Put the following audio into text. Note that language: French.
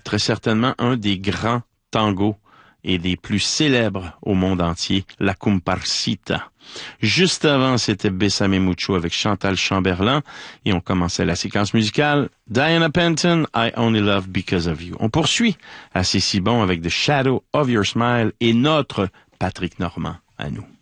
très certainement un des grands tangos et des plus célèbres au monde entier, la Comparsita. Juste avant, c'était Bésame Mucho avec Chantal Chamberlain et on commençait la séquence musicale Diana Penton, I Only Love Because of You. On poursuit à C'est si bon avec The Shadow of Your Smile et notre Patrick Normand à nous.